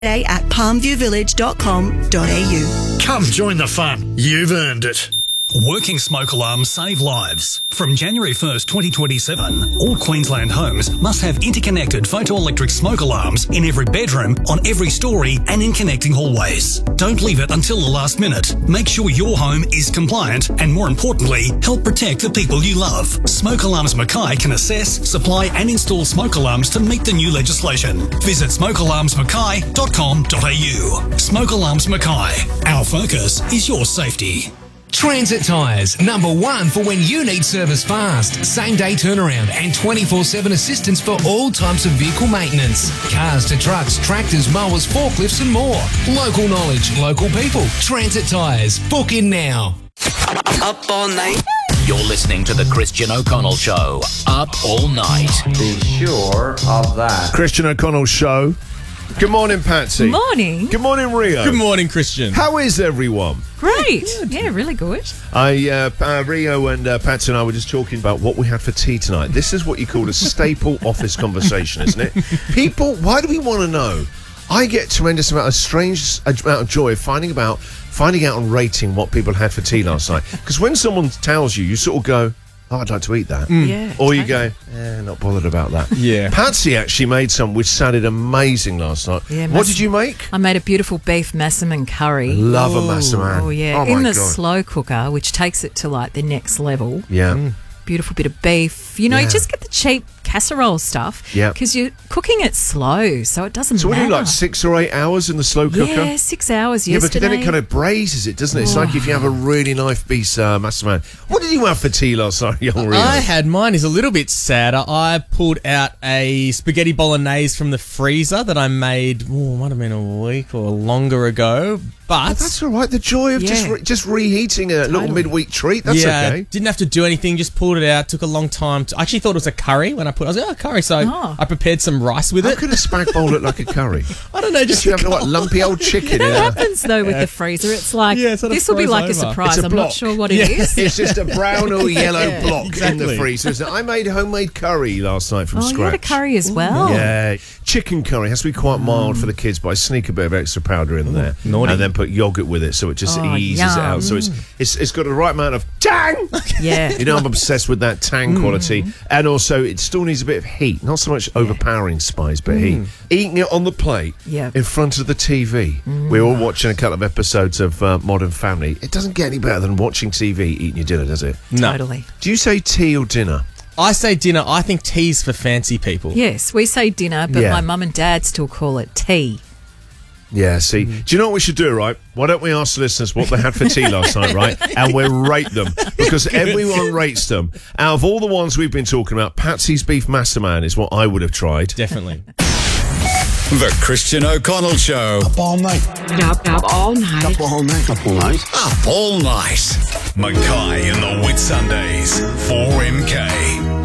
Today at palmviewvillage.com.au. Come join the fun. You've earned it. Working smoke alarms save lives. From January 1st, 2027, all Queensland homes must have interconnected photoelectric smoke alarms in every bedroom, on every story and in connecting hallways. Don't leave it until the last minute. Make sure your home is compliant and, more importantly, help protect the people you love. Smoke Alarms Mackay can assess, supply and install smoke alarms to meet the new legislation. Visit smokealarmsmackay.com.au. Smoke Alarms Mackay. Our focus is your safety. Transit Tyres, #1 for when you need service fast. Same day turnaround and 24/7 assistance for all types of vehicle maintenance. Cars to trucks, tractors, mowers, forklifts and more. Local knowledge, local people. Transit Tyres. Book in now. Up all night. You're listening to the Christian O'Connell Show. Up all night. Be sure of that. Christian O'Connell Show. Good morning, Patsy. Morning. Good morning, Rio. Good morning, Christian. How is everyone? Great. Yeah, really good. Rio and Patsy and I were just talking about what we had for tea tonight. This is what you call a staple office conversation, isn't it? People, why do we want to know? I get tremendous amount of joy finding out and rating what people had for tea last night. Because when someone tells you, you sort of go, oh, I'd like to eat that. Yeah, or you go, not bothered about that. Yeah. Patsy actually made some which sounded amazing last night. Yeah, what did you make? I made a beautiful beef massaman curry. Love a massaman. Oh, yeah. Oh, in the God. slow cooker, which takes it to like the next level. Yeah. Beautiful bit of beef. You know, Yeah. you just get the cheap casserole stuff. Yeah. Because you're cooking it slow, so it doesn't So what matter. do you like, 6 or 8 hours in the slow cooker? Yeah, 6 hours Yeah, yesterday. but then it kind of braises it, doesn't it? It's like if you have a really nice piece massaman. What did you have for tea last night, young Rio? Mine is a little bit sadder. I pulled out a spaghetti bolognese from the freezer that I made, might have been a week or longer ago. But that's all right. The joy of just reheating a little midweek treat. That's okay. Didn't have to do anything. Just pulled it out. Took a long time. I actually thought it was a curry when I was like, curry. So I prepared some rice with How it. could a spag bowl look like a curry? I don't know. Just you have what lumpy old chicken. That happens though with the freezer. It's like sort of this will be froze like a over. surprise. It's a I'm block. not sure what it is. It's just a brown or yellow block in exactly. the freezer. So I made homemade curry last night from Oh, scratch. you had a curry as well. Yeah, chicken curry has to be quite mild for the kids, but I sneak a bit of extra powder in there, naughty. and then put yogurt with it, so it just eases it out. So it's got the right amount of tang. Yeah, you know I'm obsessed with that tang quality, and also it still needs a bit of heat, not so much overpowering spice, but heat. Eating it on the plate, in front of the TV. We're all watching a couple of episodes of Modern Family. It doesn't get any better than watching TV eating your dinner, does it? No. Totally. Do you say tea or dinner? I say dinner. I think tea's for fancy people. Yes, we say dinner, but my mum and dad still call it tea. Yeah, see. Do you know what we should do, right? Why don't we ask the listeners what they had for tea last night, right? And we'll rate them. Because everyone rates them. Out of all the ones we've been talking about, Patsy's Beef Massaman is what I would have tried. Definitely. The Christian O'Connell Show. Up all night. Up all night. Up all night. Up all night. Up all night. Mackay in the Whit Sundays. 4MK.